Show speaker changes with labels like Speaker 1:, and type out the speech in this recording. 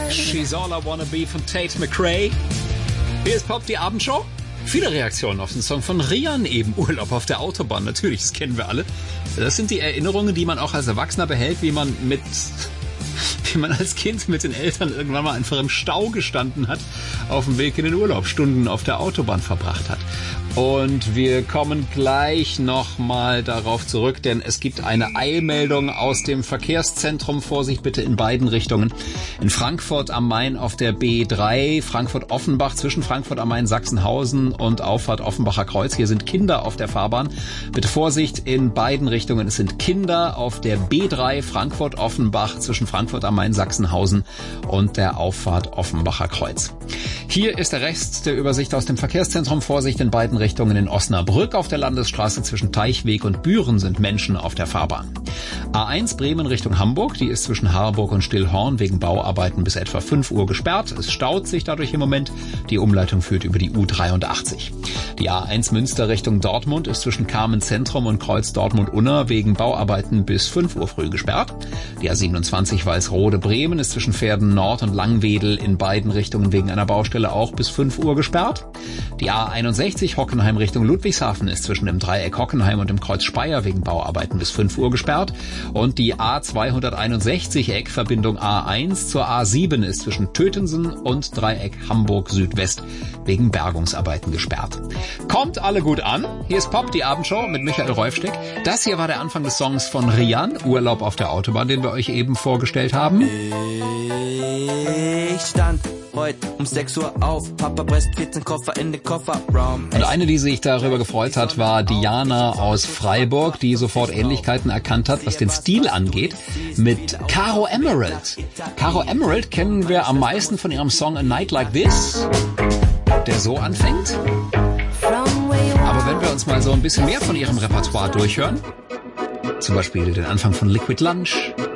Speaker 1: She's All I Wanna Be von Tate McRae. Hier ist Pop, die Abendshow. Viele Reaktionen auf den Song von Rian, eben Urlaub auf der Autobahn. Natürlich, das kennen wir alle. Das sind die Erinnerungen, die man auch als Erwachsener behält, wie man als Kind mit den Eltern irgendwann mal einfach im Stau gestanden hat, auf dem Weg in den Urlaub, Stunden auf der Autobahn verbracht hat. Und wir kommen gleich nochmal darauf zurück, denn es gibt eine Eilmeldung aus dem Verkehrszentrum. Vorsicht bitte in beiden Richtungen. In Frankfurt am Main auf der B3, Frankfurt-Offenbach, zwischen Frankfurt am Main, Sachsenhausen und Auffahrt Offenbacher Kreuz. Hier sind Kinder auf der Fahrbahn. Bitte Vorsicht in beiden Richtungen. Es sind Kinder auf der B3, Frankfurt-Offenbach, zwischen Frankfurt am Main, Sachsenhausen und der Auffahrt Offenbacher Kreuz. Hier ist der Rest der Übersicht aus dem Verkehrszentrum. Vorsicht in beiden Richtungen. In Osnabrück auf der Landesstraße zwischen Teichweg und Büren sind Menschen auf der Fahrbahn. A1 Bremen Richtung Hamburg, die ist zwischen Harburg und Stillhorn wegen Bauarbeiten bis etwa 5 Uhr gesperrt. Es staut sich dadurch im Moment. Die Umleitung führt über die U83. Die A1 Münster Richtung Dortmund ist zwischen Carmen Zentrum und Kreuz Dortmund-Unna wegen Bauarbeiten bis 5 Uhr früh gesperrt. Die A27 Walsrode Bremen ist zwischen Verden Nord und Langwedel in beiden Richtungen wegen einer Baustelle auch bis 5 Uhr gesperrt. Die A61 Hockenheim Richtung Ludwigshafen ist zwischen dem Dreieck Hockenheim und dem Kreuz Speyer wegen Bauarbeiten bis 5 Uhr gesperrt. Und die A261 Eckverbindung A1 zur A7 ist zwischen Tötensen und Dreieck Hamburg Südwest wegen Bergungsarbeiten gesperrt. Kommt alle gut an. Hier ist Pop, die Abendshow mit Michael Räufsteck. Das hier war der Anfang des Songs von Rian, Urlaub auf der Autobahn, den wir euch eben vorgestellt haben.
Speaker 2: Ich stand heute um 6 Uhr auf, Papa presst 14 Koffer in den Kofferraum.
Speaker 1: Und eine, die sich darüber gefreut hat, war Diana aus Freiburg, die sofort Ähnlichkeiten erkannt hat, was den Stil angeht, mit Caro Emerald. Caro Emerald kennen wir am meisten von ihrem Song A Night Like This, der so anfängt. Aber wenn wir uns mal so ein bisschen mehr von ihrem Repertoire durchhören, zum Beispiel den Anfang von Liquid Lunch